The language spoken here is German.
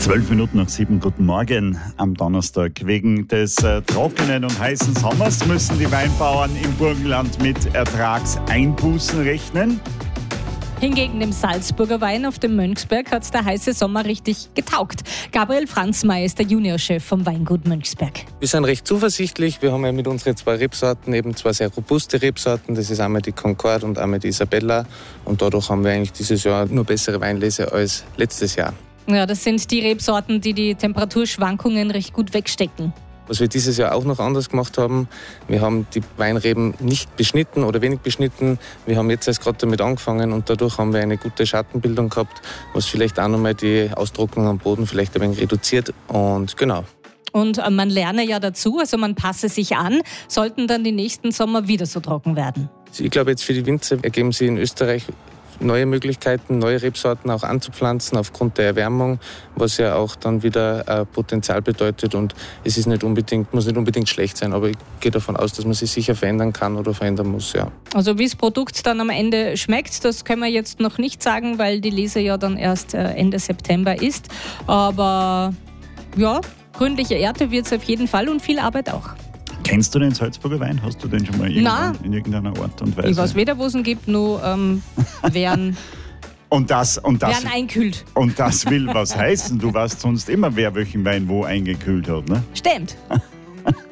7:12. Guten Morgen am Donnerstag. Wegen des trockenen und heißen Sommers müssen die Weinbauern im Burgenland mit Ertragseinbußen rechnen. Hingegen dem Salzburger Wein auf dem Mönchsberg hat der heiße Sommer richtig getaugt. Gabriel Franzmeier ist der Juniorchef vom Weingut Mönchsberg. Wir sind recht zuversichtlich. Wir haben ja mit unseren 2 Rebsorten eben 2 sehr robuste Rebsorten. Das ist einmal die Concorde und einmal die Isabella. Und dadurch haben wir eigentlich dieses Jahr nur bessere Weinlese als letztes Jahr. Ja, das sind die Rebsorten, die die Temperaturschwankungen recht gut wegstecken. Was wir dieses Jahr auch noch anders gemacht haben, wir haben die Weinreben nicht beschnitten oder wenig beschnitten. Wir haben jetzt erst gerade damit angefangen und dadurch haben wir eine gute Schattenbildung gehabt, was vielleicht auch nochmal die Austrocknung am Boden vielleicht ein wenig reduziert. Und genau. Und man lerne ja dazu, also man passe sich an, sollten dann die nächsten Sommer wieder so trocken werden. Ich glaube, jetzt für die Winzer ergeben sich in Österreich neue Möglichkeiten, neue Rebsorten auch anzupflanzen aufgrund der Erwärmung, was ja auch dann wieder Potenzial bedeutet. Und es ist muss nicht unbedingt schlecht sein, aber ich gehe davon aus, dass man sich sicher verändern kann oder verändern muss. Ja. Also wie das Produkt dann am Ende schmeckt, das können wir jetzt noch nicht sagen, weil die Lese ja dann erst Ende September ist. Aber ja, gründliche Ernte wird es auf jeden Fall und viel Arbeit auch. Kennst du den Salzburger Wein? Hast du den schon mal in irgendeiner Art und Weise? Ich weiß weder, wo es ihn gibt, nur werden einkühlt. Und das will was heißen. Du weißt sonst immer, wer welchen Wein wo eingekühlt hat, ne? Stimmt.